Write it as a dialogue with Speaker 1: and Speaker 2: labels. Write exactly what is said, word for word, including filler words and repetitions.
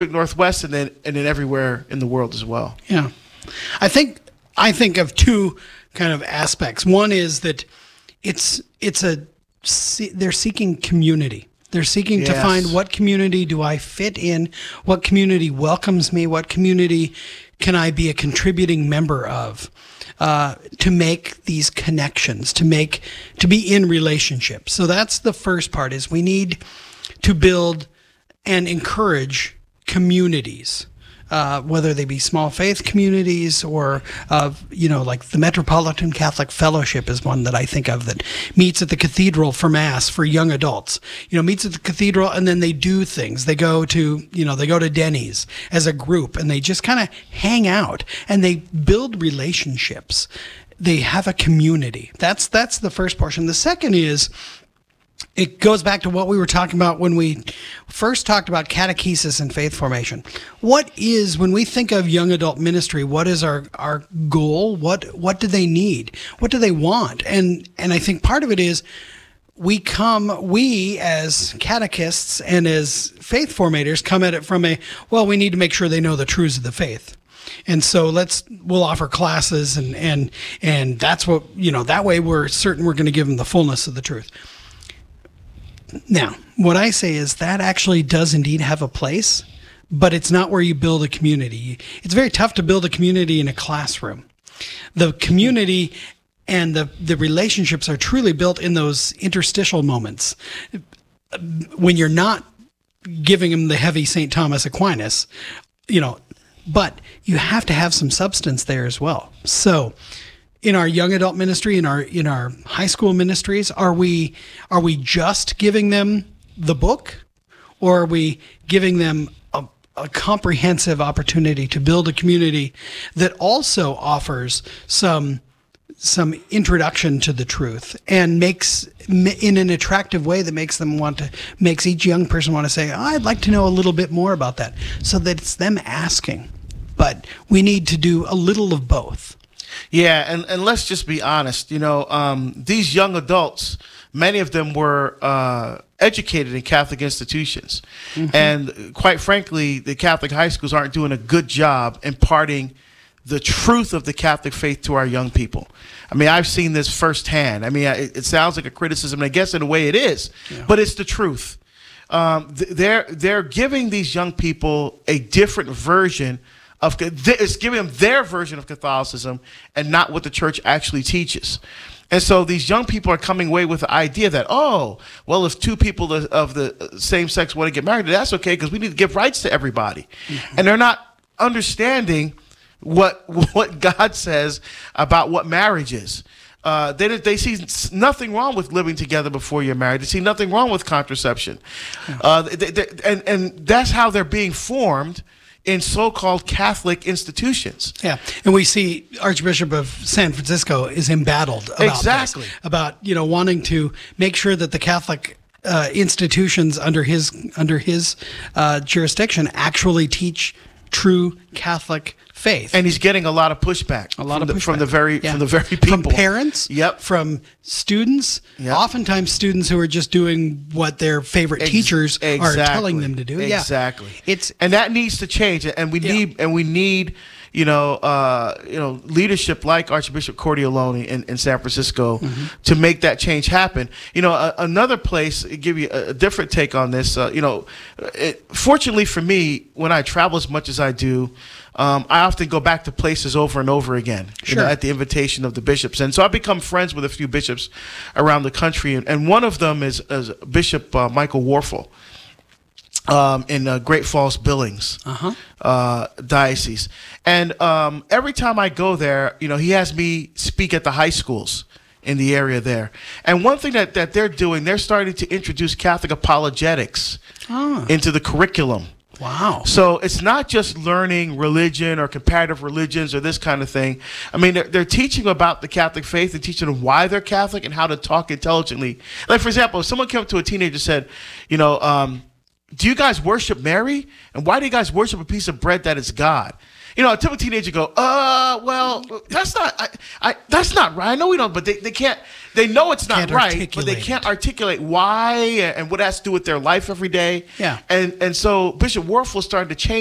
Speaker 1: Northwest, and then and then everywhere in the world as well.
Speaker 2: Yeah, I think I think of two kind of aspects. One is that it's it's a they're seeking community. They're seeking
Speaker 1: Yes.
Speaker 2: to find what community do I fit in, what community welcomes me, what community can I be a contributing member of, uh, to make these connections, to make to be in relationships. So that's the first part. Is we need to build and encourage communities, uh, whether they be small faith communities or, uh, you know, like the Metropolitan Catholic Fellowship is one that I think of that meets at the cathedral for Mass for young adults. You know, meets at the cathedral and then they do things. They go to, you know, they go to Denny's as a group and they just kind of hang out and they build relationships. They have a community. That's that's the first portion. The second is, it goes back to what we were talking about when we first talked about catechesis and faith formation. What is, when we think of young adult ministry, what is our, our goal? What what do they need? What do they want? And and I think part of it is we come, we as catechists and as faith formators come at it from a, well, we need to make sure they know the truths of the faith. And so let's, we'll offer classes and, and, and that's what, you know, that way we're certain we're going to give them the fullness of the truth. Now, what I say is that actually does indeed have a place, but it's not where you build a community. It's very tough to build a community in a classroom. The community and the, the relationships are truly built in those interstitial moments when you're not giving them the heavy Saint Thomas Aquinas, you know, but you have to have some substance there as well. So in our young adult ministry, in our in our high school ministries, are we are we just giving them the book, or are we giving them a, a comprehensive opportunity to build a community that also offers some some introduction to the truth and makes in an attractive way that makes them want to makes each young person want to say, oh, I'd like to know a little bit more about that, so that it's them asking. But we need to do a little of both.
Speaker 1: Yeah, and, and let's just be honest. You know, um, these young adults, many of them were uh, educated in Catholic institutions. Mm-hmm. And quite frankly, the Catholic high schools aren't doing a good job imparting the truth of the Catholic faith to our young people. I mean, I've seen this firsthand. I mean, it, it sounds like a criticism, and I guess in a way it is, yeah. But it's the truth. Um, they're, they're giving these young people a different version of, it's giving them their version of Catholicism and not what the church actually teaches. And so these young people are coming away with the idea that, oh, well, if two people of the same sex want to get married, that's okay because we need to give rights to everybody. Mm-hmm. And they're not understanding what what God says about what marriage is. Uh, they they see nothing wrong with living together before you're married. They see nothing wrong with contraception. Yeah. Uh, they, they, and, and that's how they're being formed in so-called Catholic institutions.
Speaker 2: Yeah, and we see Archbishop of San Francisco is embattled about
Speaker 1: exactly.
Speaker 2: this, about, you know, wanting to make sure that the Catholic uh, institutions under his under his uh, jurisdiction actually teach true Catholic faith.
Speaker 1: And he's getting a lot of pushback.
Speaker 2: A lot
Speaker 1: from
Speaker 2: of
Speaker 1: the,
Speaker 2: pushback
Speaker 1: from the very
Speaker 2: yeah.
Speaker 1: from the very people.
Speaker 2: From parents,
Speaker 1: yep.
Speaker 2: From students,
Speaker 1: yep.
Speaker 2: Oftentimes students who are just doing what their favorite
Speaker 1: Ex-
Speaker 2: teachers
Speaker 1: exactly.
Speaker 2: are telling them to do.
Speaker 1: Exactly.
Speaker 2: Yeah. It's
Speaker 1: and that needs to change, and we
Speaker 2: yeah.
Speaker 1: need and we need you know uh, you know leadership like Archbishop Cordialone in, in San Francisco mm-hmm. to make that change happen. You know, a, another place, give you a, a different take on this. Uh, you know, it, fortunately for me, when I travel as much as I do, Um, I often go back to places over and over again,
Speaker 2: sure.
Speaker 1: you know, at the invitation of the bishops. And so I've become friends with a few bishops around the country. And, and one of them is, is Bishop uh, Michael Warfel um, in uh, Great Falls Billings
Speaker 2: uh-huh.
Speaker 1: uh, Diocese. And um, every time I go there, you know, he has me speak at the high schools in the area there. And one thing that, that they're doing, they're starting to introduce Catholic apologetics
Speaker 2: oh.
Speaker 1: into the curriculum.
Speaker 2: Wow.
Speaker 1: So it's not just learning religion or comparative religions or this kind of thing. I mean, they're, they're teaching about the Catholic faith. They're teaching them why they're Catholic and how to talk intelligently. Like, for example, if someone came up to a teenager and said, you know, um, do you guys worship Mary? And why do you guys worship a piece of bread that is God? You know, a typical teenager go, uh, well, that's not, I, I, that's not right. I know we don't, but they, they can't, they know it's not
Speaker 2: Can't
Speaker 1: right, but they
Speaker 2: articulate
Speaker 1: can't
Speaker 2: it.
Speaker 1: articulate why and what it has to do with their life every day.
Speaker 2: Yeah.
Speaker 1: And, and so Bishop Warfel started to change